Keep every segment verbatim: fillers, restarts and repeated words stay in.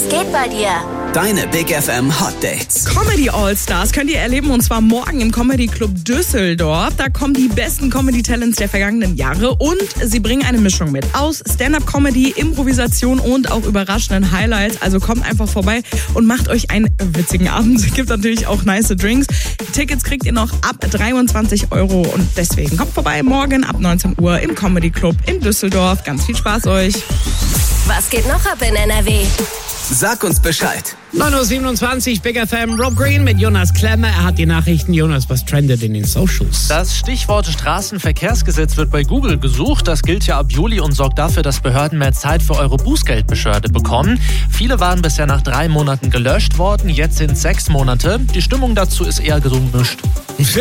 geht bei dir? Deine Big F M Hot Dates. Comedy All-Stars könnt ihr erleben, und zwar morgen im Comedy Club Düsseldorf. Da kommen die besten Comedy-Talents der vergangenen Jahre und sie bringen eine Mischung mit aus Stand-Up-Comedy, Improvisation und auch überraschenden Highlights. Also kommt einfach vorbei und macht euch einen witzigen Abend. Es gibt natürlich auch nice Drinks. Tickets kriegt ihr noch ab dreiundzwanzig Euro und deswegen kommt vorbei morgen ab neunzehn Uhr im Comedy Club in Düsseldorf. Ganz viel Spaß euch. Was geht noch ab in N R W? Sag uns Bescheid. neun Uhr siebenundzwanzig, Big F M, Rob Green mit Jonas Klemmer. Er hat die Nachrichten. Jonas, was trendet in den Socials? Das Stichwort Straßenverkehrsgesetz wird bei Google gesucht. Das gilt ja ab Juli und sorgt dafür, dass Behörden mehr Zeit für eure Bußgeldbeschwerde bekommen. Viele waren bisher nach drei Monaten gelöscht worden. Jetzt sind es sechs Monate. Die Stimmung dazu ist eher gemischt. Big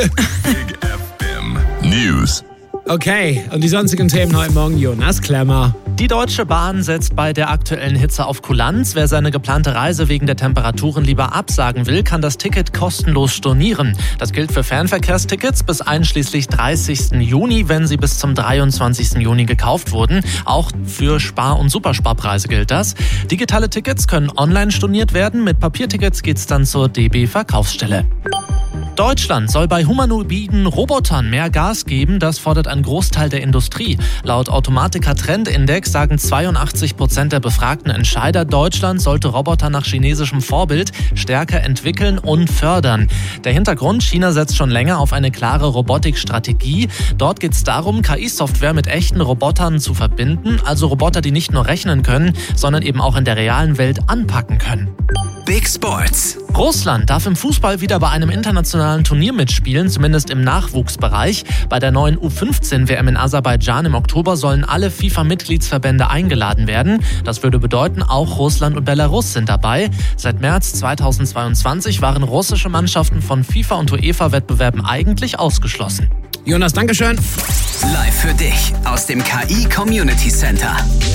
F M News. Okay, und die sonstigen Themen heute Morgen, Jonas Klemmer. Die Deutsche Bahn setzt bei der aktuellen Hitze auf Kulanz. Wer seine geplante Reise wegen der Temperaturen lieber absagen will, kann das Ticket kostenlos stornieren. Das gilt für Fernverkehrstickets bis einschließlich dreißigsten Juni, wenn sie bis zum dreiundzwanzigsten Juni gekauft wurden. Auch für Spar- und Supersparpreise gilt das. Digitale Tickets können online storniert werden. Mit Papiertickets geht's dann zur D B-Verkaufsstelle. Deutschland soll bei humanoiden Robotern mehr Gas geben, das fordert ein Großteil der Industrie. Laut Automatica Trendindex sagen zweiundachtzig Prozent der befragten Entscheider, Deutschland sollte Roboter nach chinesischem Vorbild stärker entwickeln und fördern. Der Hintergrund: China setzt schon länger auf eine klare Robotikstrategie. Dort geht es darum, K I-Software mit echten Robotern zu verbinden, also Roboter, die nicht nur rechnen können, sondern eben auch in der realen Welt anpacken können. Big Sports. Russland darf im Fußball wieder bei einem internationalen Turnier mitspielen, zumindest im Nachwuchsbereich. Bei der neuen U fünfzehn W M in Aserbaidschan im Oktober sollen alle FIFA-Mitgliedsverbände eingeladen werden. Das würde bedeuten, auch Russland und Belarus sind dabei. Seit März zweitausendzweiundzwanzig waren russische Mannschaften von FIFA- und UEFA-Wettbewerben eigentlich ausgeschlossen. Jonas, Dankeschön. Live für dich aus dem K I Community Center.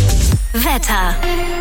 Wetter.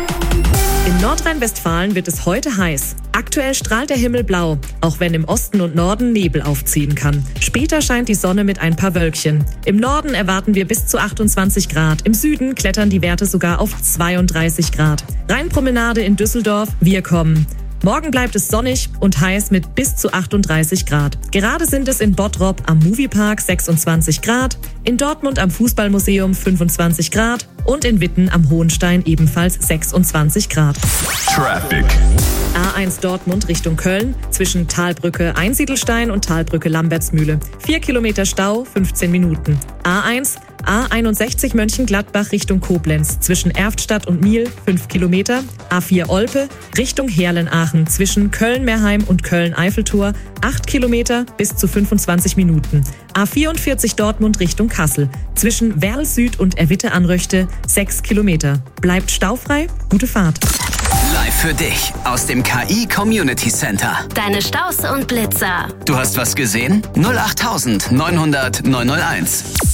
In Nordrhein-Westfalen wird es heute heiß. Aktuell strahlt der Himmel blau, auch wenn im Osten und Norden Nebel aufziehen kann. Später scheint die Sonne mit ein paar Wölkchen. Im Norden erwarten wir bis zu achtundzwanzig Grad. Im Süden klettern die Werte sogar auf zweiunddreißig Grad. Rheinpromenade in Düsseldorf, wir kommen. Morgen bleibt es sonnig und heiß mit bis zu achtunddreißig Grad. Gerade sind es in Bottrop am Moviepark sechsundzwanzig Grad, in Dortmund am Fußballmuseum fünfundzwanzig Grad und in Witten am Hohenstein ebenfalls sechsundzwanzig Grad. Traffic. A eins Dortmund Richtung Köln, zwischen Talbrücke Einsiedelstein und Talbrücke Lambertsmühle. Vier Kilometer Stau, fünfzehn Minuten. A eins A einundsechzig Mönchengladbach Richtung Koblenz, zwischen Erftstadt und Miel fünf Kilometer. A vier Olpe Richtung Herlenaachen, zwischen Köln-Meerheim und Köln-Eiffeltor acht Kilometer bis zu fünfundzwanzig Minuten. A vierundvierzig Dortmund Richtung Kassel, zwischen Werl Süd und Erwitte-Anröchte sechs Kilometer. Bleibt staufrei, gute Fahrt. Live für dich aus dem K I Community Center. Deine Staus und Blitzer. Du hast was gesehen? null acht neunhundert neunhunderteins.